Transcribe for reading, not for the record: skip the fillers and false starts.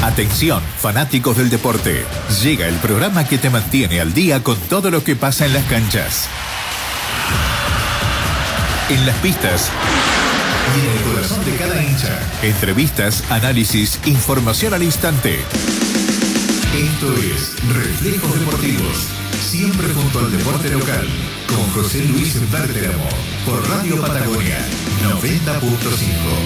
Atención, fanáticos del deporte. Llega el programa que te mantiene al día con todo lo que pasa en las canchas, en las pistas y en el corazón de cada hincha. Entrevistas, análisis, información al instante. Esto es Reflejos Deportivos, siempre junto al deporte local, con José Luis Berteramo, por Radio Patagonia 90.5.